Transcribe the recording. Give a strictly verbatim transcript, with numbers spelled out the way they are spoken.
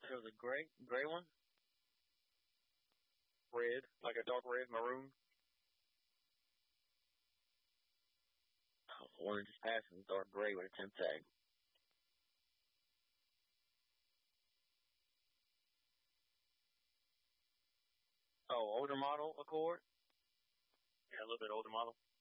There was a gray, gray one. Red, like a dark red, maroon. Oh, the one that just passed was dark gray with a temp tag. Oh, older model Accord? Yeah, a little bit older model.